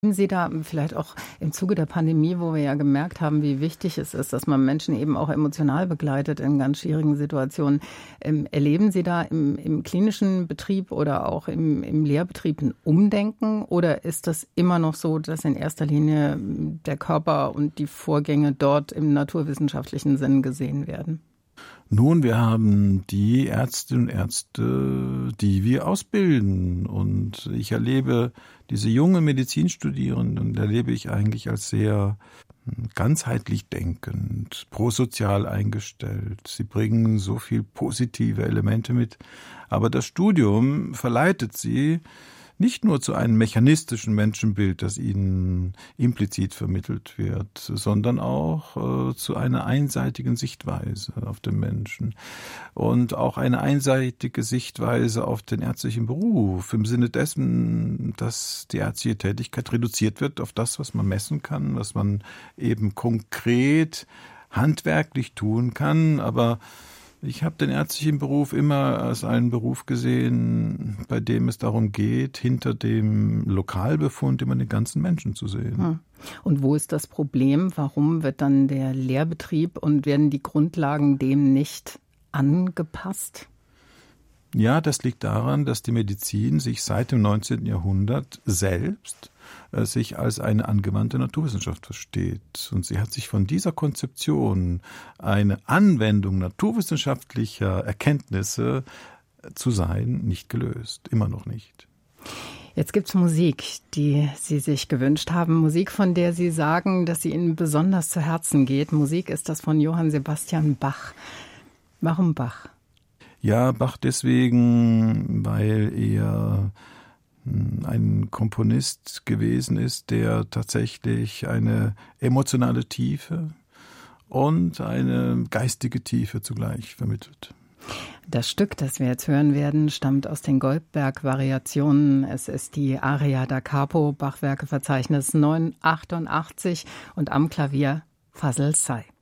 Haben Sie da vielleicht auch im Zuge der Pandemie, wo wir ja gemerkt haben, wie wichtig es ist, dass man Menschen eben auch emotional begleitet in ganz schwierigen Situationen, erleben Sie da im klinischen Betrieb oder auch im Lehrbetrieb ein Umdenken? Oder ist das immer noch so, dass in erster Linie der Körper und die Vorgänge dort im naturwissenschaftlichen Sinn gesehen werden? Nun, wir haben die Ärztinnen und Ärzte, die wir ausbilden. Und ich erlebe diese jungen Medizinstudierenden, erlebe ich eigentlich als sehr ganzheitlich denkend, prosozial eingestellt. Sie bringen so viel positive Elemente mit. Aber das Studium verleitet sie nicht nur zu einem mechanistischen Menschenbild, das ihnen implizit vermittelt wird, sondern auch zu einer einseitigen Sichtweise auf den Menschen und auch eine einseitige Sichtweise auf den ärztlichen Beruf im Sinne dessen, dass die ärztliche Tätigkeit reduziert wird auf das, was man messen kann, was man eben konkret handwerklich tun kann, aber ich habe den ärztlichen Beruf immer als einen Beruf gesehen, bei dem es darum geht, hinter dem Lokalbefund immer den ganzen Menschen zu sehen. Und wo ist das Problem? Warum wird dann der Lehrbetrieb und werden die Grundlagen dem nicht angepasst? Ja, das liegt daran, dass die Medizin sich seit dem 19. Jahrhundert selbst sich als eine angewandte Naturwissenschaft versteht. Und sie hat sich von dieser Konzeption, eine Anwendung naturwissenschaftlicher Erkenntnisse zu sein, nicht gelöst. Immer noch nicht. Jetzt gibt's Musik, die Sie sich gewünscht haben. Musik, von der Sie sagen, dass sie Ihnen besonders zu Herzen geht. Musik ist das von Johann Sebastian Bach. Warum Bach? Ja, Bach deswegen, weil er ein Komponist gewesen ist, der tatsächlich eine emotionale Tiefe und eine geistige Tiefe zugleich vermittelt. Das Stück, das wir jetzt hören werden, stammt aus den Goldberg-Variationen. Es ist die Aria da Capo, Bachwerkeverzeichnis 988 und am Klavier Fazl Say.